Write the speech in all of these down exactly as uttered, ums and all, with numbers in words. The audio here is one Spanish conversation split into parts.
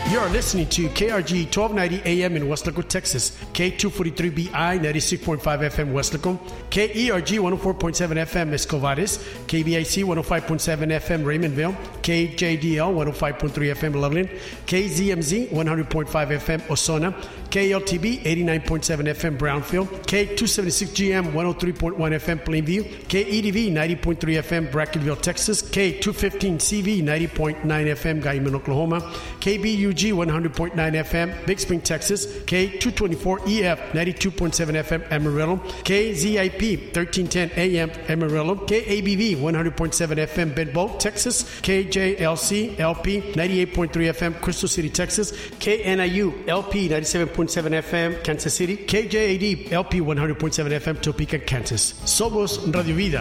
You're listening to K R G twelve ninety A M in Weslaco, Texas, K two forty-three B I ninety-six point five F M Weslaco, K E R G one oh four point seven F M Escovares, K B I C one oh five point seven F M Raymondville, K J D L one oh five point three F M Loveland, K Z M Z one hundred point five F M Osona, K L T B eighty-nine point seven F M Brownfield, K two seventy-six G M one oh three point one F M Plainview, K E D V ninety point three F M Brackenville, Texas, K two fifteen C V ninety point nine F M Guyman, Oklahoma, K B U G one hundred point nine F M Big Spring, Texas, K two twenty-four E F ninety-two point seven F M Amarillo, K Z I P thirteen ten A M Amarillo, K A B V one hundred point seven F M Bedboe, Texas, K J L C L P ninety-eight point three F M Crystal City, Texas, K N I U L P ninety-seven point seven F M Kansas City, K J A D L P one hundred point seven F M Topeka, Kansas. Somos Radio Vida.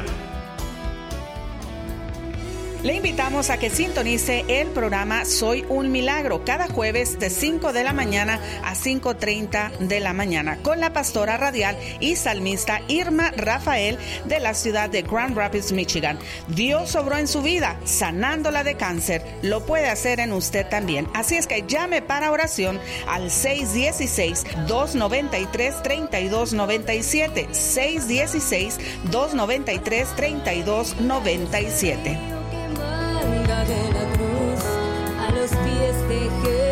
Le invitamos a que sintonice el programa Soy un Milagro cada jueves de cinco de la mañana a cinco treinta de la mañana con la pastora radial y salmista Irma Rafael de la ciudad de Grand Rapids, Michigan. Dios obró en su vida, sanándola de cáncer. Lo puede hacer en usted también. Así es que llame para oración al seis uno seis, dos nueve tres, tres dos nueve siete, seis uno seis, dos nueve tres, tres dos nueve siete. De la cruz a los pies de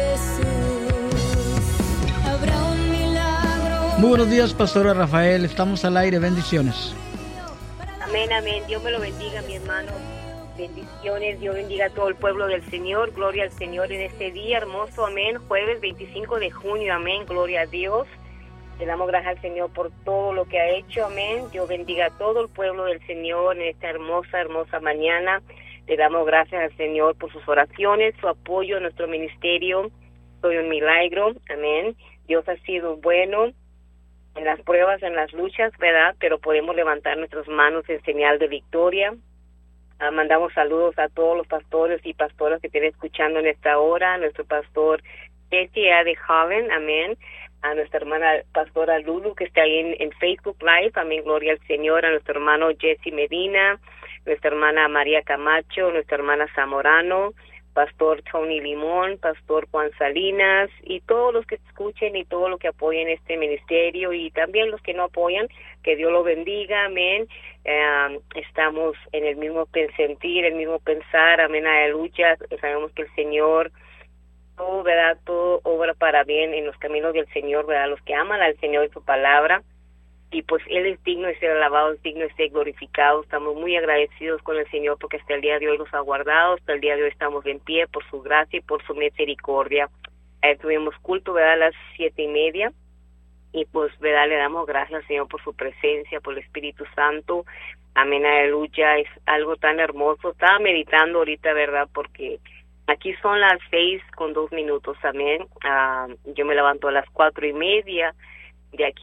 Jesús habrá un milagro. Muy buenos días, pastora Rafael, estamos al aire, bendiciones. Amén, amén, Dios me lo bendiga, mi hermano, bendiciones, Dios bendiga a todo el pueblo del Señor, gloria al Señor en este día hermoso, amén, jueves veinticinco de junio, amén, gloria a Dios. Le damos gracias al Señor por todo lo que ha hecho, amén. Dios bendiga a todo el pueblo del Señor en esta hermosa, hermosa mañana. Le damos gracias al Señor por sus oraciones, su apoyo a nuestro ministerio. Soy un milagro, amén. Dios ha sido bueno en las pruebas, en las luchas, ¿verdad? Pero podemos levantar nuestras manos en señal de victoria. Ah, mandamos saludos a todos los pastores y pastoras que estén escuchando en esta hora. A nuestro pastor Betty A. de Joven, amén. A nuestra hermana pastora Lulu, que está ahí en, en Facebook Live, amén, gloria al Señor. A nuestro hermano Jesse Medina, nuestra hermana María Camacho, nuestra hermana Zamorano, pastor Tony Limón, pastor Juan Salinas, y todos los que escuchen y todos los que apoyen este ministerio, y también los que no apoyan, que Dios lo bendiga, amén. Eh, estamos en el mismo sentir, el mismo pensar, amén, aleluya. Sabemos que el Señor, todo, ¿verdad? Todo obra para bien en los caminos del Señor, ¿verdad? Los que aman al Señor y su palabra. Y pues Él es digno de ser alabado, es digno de ser glorificado. Estamos muy agradecidos con el Señor porque hasta el día de hoy nos ha guardado, hasta el día de hoy estamos en pie por su gracia y por su misericordia. Eh, tuvimos culto, ¿verdad?, a las siete y media. Y pues, ¿verdad?, le damos gracias al Señor por su presencia, por el Espíritu Santo. Amén, aleluya, es algo tan hermoso. Estaba meditando ahorita, ¿verdad?, porque aquí son las seis con dos minutos, amén. Uh, yo me levanto a las cuatro y media de aquí.